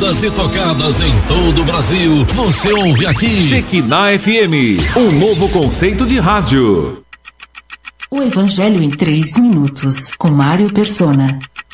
Cantadas e tocadas em todo o Brasil. Você ouve aqui. Shekinah FM, um novo conceito de rádio. O Evangelho em 3 minutos, com Mário Persona.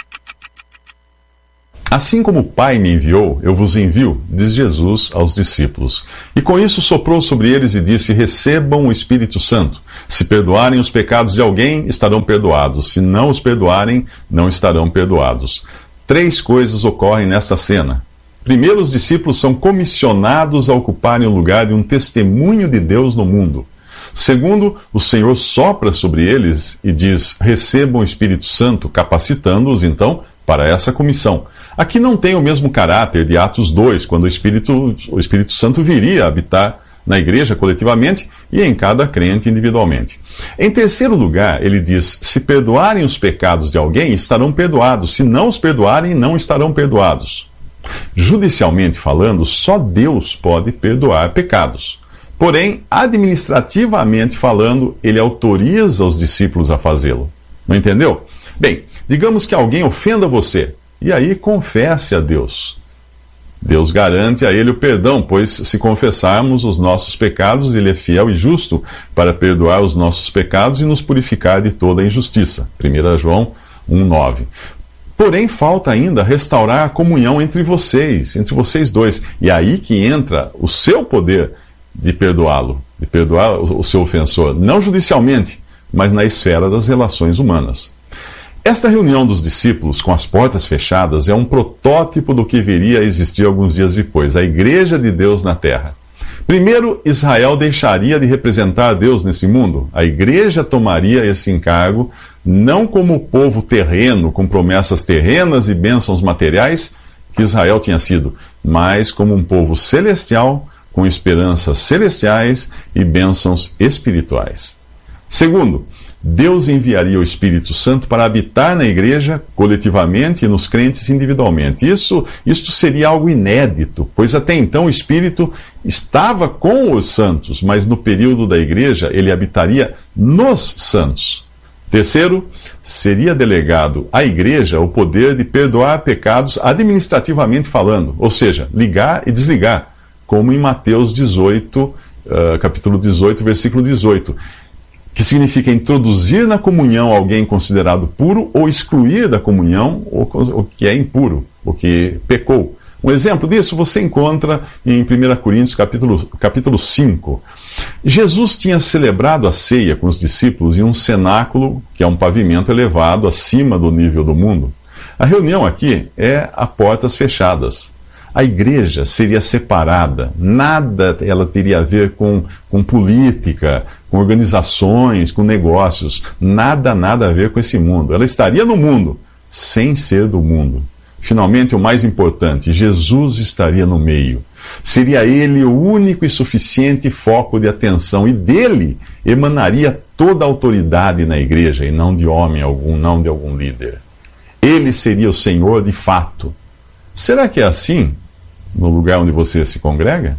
Assim como o Pai me enviou, eu vos envio, diz Jesus aos discípulos. E com isso soprou sobre eles e disse: recebam o Espírito Santo. Se perdoarem os pecados de alguém, estarão perdoados. Se não os perdoarem, não estarão perdoados. 3 coisas ocorrem nesta cena. Primeiro, os discípulos são comissionados a ocuparem o lugar de um testemunho de Deus no mundo. Segundo, o Senhor sopra sobre eles e diz: recebam o Espírito Santo, capacitando-os, então, para essa comissão. Aqui não tem o mesmo caráter de Atos 2, quando o Espírito Santo viria a habitar na igreja coletivamente e em cada crente individualmente. Em terceiro lugar, ele diz: se perdoarem os pecados de alguém, estarão perdoados. Se não os perdoarem, não estarão perdoados. Judicialmente falando, só Deus pode perdoar pecados. Porém, administrativamente falando, ele autoriza os discípulos a fazê-lo. Não entendeu? Bem, digamos que alguém ofenda você, e aí confesse a Deus. Deus garante a ele o perdão, pois se confessarmos os nossos pecados, ele é fiel e justo para perdoar os nossos pecados e nos purificar de toda a injustiça. 1 João 1,9. Porém, falta ainda restaurar a comunhão entre vocês dois. E é aí que entra o seu poder de perdoá-lo, de perdoar o seu ofensor, não judicialmente, mas na esfera das relações humanas. Esta reunião dos discípulos com as portas fechadas é um protótipo do que viria a existir alguns dias depois, a Igreja de Deus na Terra. Primeiro, Israel deixaria de representar Deus nesse mundo. A Igreja tomaria esse encargo não como povo terreno, com promessas terrenas e bênçãos materiais, que Israel tinha sido, mas como um povo celestial, com esperanças celestiais e bênçãos espirituais. Segundo, Deus enviaria o Espírito Santo para habitar na igreja coletivamente e nos crentes individualmente. Isto seria algo inédito, pois até então o Espírito estava com os santos, mas no período da igreja ele habitaria nos santos. Terceiro, seria delegado à igreja o poder de perdoar pecados administrativamente falando, ou seja, ligar e desligar, como em Mateus 18, capítulo 18, versículo 18, que significa introduzir na comunhão alguém considerado puro ou excluir da comunhão o que é impuro, o que pecou. Um exemplo disso você encontra em 1 Coríntios capítulo 5. Jesus tinha celebrado a ceia com os discípulos em um cenáculo, que é um pavimento elevado acima do nível do mundo. A reunião aqui é a portas fechadas. A igreja seria separada, nada ela teria a ver com política, com organizações, com negócios, nada a ver com esse mundo. Ela estaria no mundo, sem ser do mundo. Finalmente, o mais importante, Jesus estaria no meio. Seria ele o único e suficiente foco de atenção, e dele emanaria toda a autoridade na igreja, e não de homem algum, não de algum líder. Ele seria o Senhor de fato. Será que é assim no lugar onde você se congrega?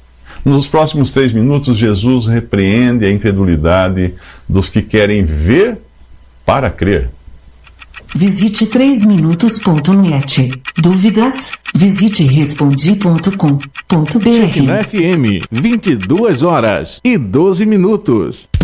Nos próximos 3 minutos, Jesus repreende a incredulidade dos que querem ver para crer. Visite 3minutos.net. Dúvidas? Visite respondi.com.br. Shekinah FM, 22 horas e 12 minutos.